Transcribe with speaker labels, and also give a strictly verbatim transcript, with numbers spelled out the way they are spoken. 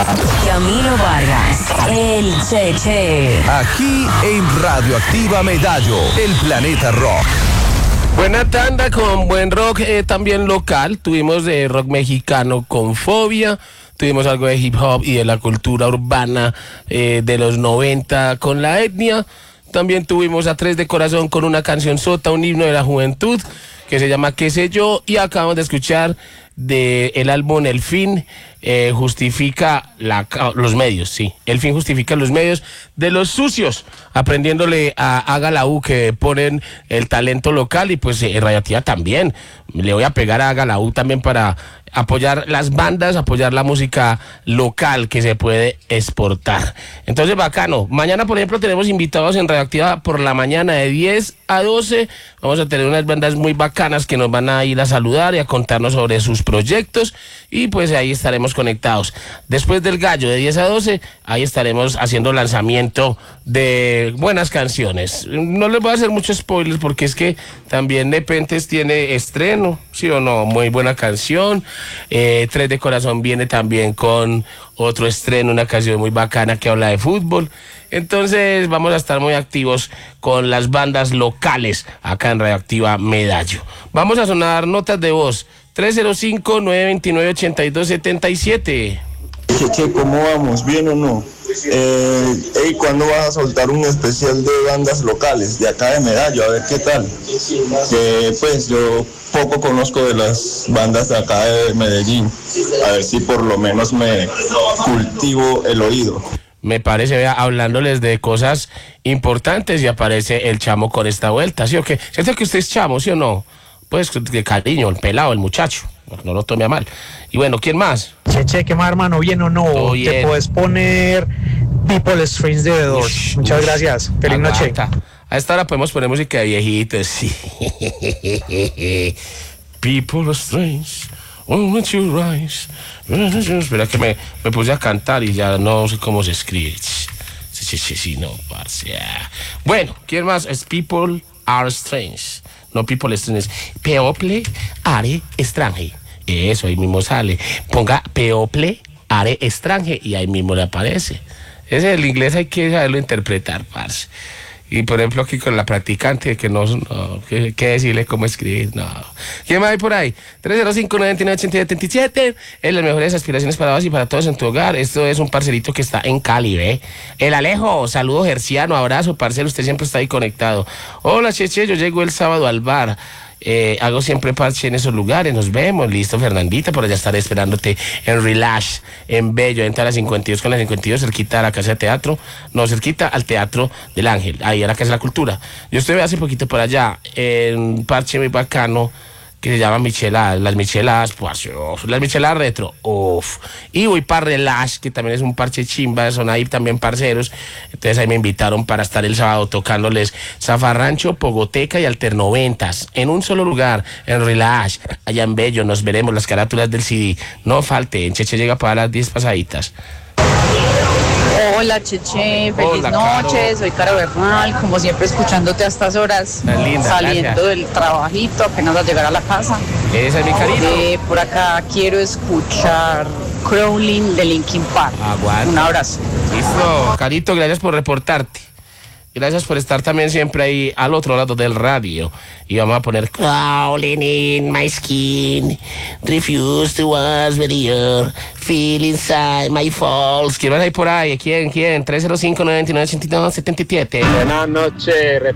Speaker 1: Camilo Vargas, el Cheche.
Speaker 2: Aquí en Radioactiva Medallo, el planeta rock.
Speaker 3: Buena tanda con buen rock eh, también local. Tuvimos de rock mexicano con Fobia. Tuvimos algo de hip hop y de la cultura urbana eh, de los noventa con La Etnia. También tuvimos a Tres de Corazón con una canción sota, un himno de la juventud que se llama Qué sé yo. Y acabamos de escuchar del álbum El Fin eh, justifica la, los medios, sí. El fin justifica los medios de los sucios, aprendiéndole a Haga la U que ponen el talento local y pues eh, Radioactiva también. Le voy a pegar a Haga la U también para apoyar las bandas, apoyar la música local que se puede exportar. Entonces, bacano. Mañana, por ejemplo, tenemos invitados en Radioactiva por la mañana de diez a doce. Vamos a tener unas bandas muy bacanas que nos van a ir a saludar y a contarnos sobre sus proyectos y pues ahí estaremos conectados. Después del gallo de diez a doce, ahí estaremos haciendo lanzamiento de buenas canciones. No les voy a hacer muchos spoilers porque es que también Nepentes tiene estreno, ¿sí o no? Muy buena canción. Eh, Tres de Corazón viene también con otro estreno, una canción muy bacana que habla de fútbol. Entonces vamos a estar muy activos con las bandas locales acá en Radioactiva Medallo. Vamos a sonar notas de voz tres cero cinco, nueve dos nueve, ocho dos siete siete.
Speaker 4: Cheche, ¿cómo vamos? ¿Bien o no? Eh, hey, ¿cuándo vas a soltar un especial de bandas locales de acá de Medallo? A ver qué tal. Que pues yo poco conozco de las bandas de acá de Medellín. A ver si por lo menos me cultivo el oído.
Speaker 3: Me parece, vea, hablándoles de cosas importantes y aparece el chamo con esta vuelta, ¿sí o qué? ¿Siente que usted es chamo, sí o no? Pues de cariño, el pelado, el muchacho, no lo tome a mal. Y bueno, ¿quién más?
Speaker 5: Cheche, ¿qué más, hermano? ¿Bien o no? Te puedes poner People Strange de The Doors. Ush, Muchas ush, gracias. Feliz noche.
Speaker 3: A esta hora podemos poner música de viejitos, sí. People Strange, won't you rise? Espera que me, me puse a cantar y ya no sé cómo se escribe. Sí, sí, sí, sí, no, parce. Bueno, ¿quién más? Es People Are Strange. No People Strange. People Are Strange. Eso, ahí mismo sale. Ponga People Are Strange y ahí mismo le aparece. Ese el inglés hay que saberlo interpretar, parce. Y por ejemplo aquí con la practicante que no, no que, que decirle cómo escribir, no. ¿Quién más hay por ahí? tres cero cinco, nueve nueve, ocho siete siete. Es las mejores aspiraciones para vos y para todos en tu hogar. Esto es un parcerito que está en Cali, ¿eh? El Alejo, saludo gerciano, abrazo, parcero, usted siempre está ahí conectado. Hola, Cheche, yo llego el sábado al bar. Eh, hago siempre parche en esos lugares, nos vemos, listo, Fernandita, por allá estaré esperándote en Relax, en Bello, entra a la cincuenta y dos con la cincuenta y dos, cerquita a la Casa de Teatro, no, cerquita al Teatro del Ángel, ahí a la Casa de la Cultura. Yo estuve hace poquito por allá, en un parche muy bacano, que se llama Micheladas, las Micheladas, pues, uf, las Micheladas retro, uff, y voy para Relax, que también es un parche chimba, son ahí también parceros, entonces ahí me invitaron para estar el sábado tocándoles Zafarrancho, Pogoteca y Alternoventas, en un solo lugar, en Relax, allá en Bello, nos veremos, las carátulas del C D, no falte, en Cheche llega para las diez pasaditas.
Speaker 6: Hola Cheche, feliz
Speaker 3: Hola,
Speaker 6: noche,
Speaker 3: Caro.
Speaker 6: Soy Caro Bernal, como siempre escuchándote a estas horas,
Speaker 3: Linda,
Speaker 6: saliendo
Speaker 3: gracias.
Speaker 6: del trabajito, apenas a llegar a la casa.
Speaker 3: Esa es mi carita.
Speaker 6: Eh, por acá quiero escuchar Crawling de Linkin Park.
Speaker 3: Aguanta.
Speaker 6: Un abrazo.
Speaker 3: Listo, Carito, gracias por reportarte. Gracias por estar también siempre ahí al otro lado del radio. Y vamos a poner Crawling in my skin, refuse to was very your feel inside my falls. ¿Quién más hay por ahí? ¿Quién? ¿Quién? tres cero cinco, nueve nueve, ocho dos siete siete.
Speaker 7: Buenas noches.